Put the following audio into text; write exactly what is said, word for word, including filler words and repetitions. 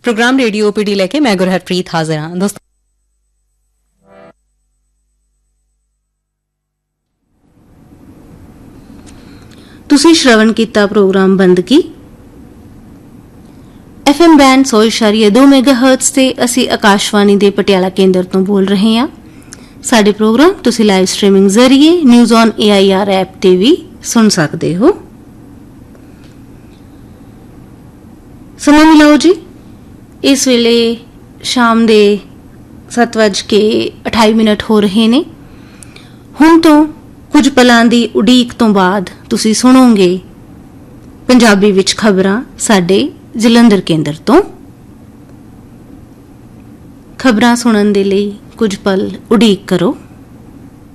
Programme radio OPD लेके मैं गुरहरप्रीत हाजिर हाँ दोस्तों। ਤੁਸੀਂ ਸ਼ਰਵਣ ਕੀਤਾ ਪ੍ਰੋਗਰਾਮ ਬੰਦਗੀ ਐਫ ਐਮ ਬੈਂਡ ਸੌ ਇਸ਼ਾਰੀਆ ਦੋ ਮੈਗਾਹਰਟਜ਼ ਤੇ ਅਸੀਂ ਆਕਾਸ਼ਵਾਣੀ ਦੇ ਪਟਿਆਲਾ ਕੇਂਦਰ ਤੋਂ ਬੋਲ ਰਹੇ ਹਾਂ। ਸਾਡੇ ਪ੍ਰੋਗਰਾਮ ਤੁਸੀਂ ਲਾਈਵ ਸਟ੍ਰੀਮਿੰਗ ਜ਼ਰੀਏ news on A I R app ਤੇ ਵੀ ਸੁਣ ਸਕਦੇ ਹੋ। ਸਮਾਂ ਮਿਲਾਓ ਜੀ, ਇਸ ਵੇਲੇ ਸ਼ਾਮ ਦੇ ਸੱਤ ਵੱਜ ਕੇ ਅਠਾਈ ਮਿੰਟ ਹੋ ਰਹੇ ਨੇ। ਹੁਣ ਤੋਂ ਕੁਝ ਪਲਾਂ ਦੀ ਉਡੀਕ ਤੋਂ ਬਾਅਦ ਤੁਸੀਂ ਸੁਣੋਗੇ ਪੰਜਾਬੀ ਵਿੱਚ ਖਬਰਾਂ ਸਾਡੇ ਜਲੰਧਰ ਕੇਂਦਰ ਤੋਂ। ਖਬਰਾਂ ਸੁਣਨ ਦੇ ਲਈ ਕੁਝ ਪਲ ਉਡੀਕ ਕਰੋ।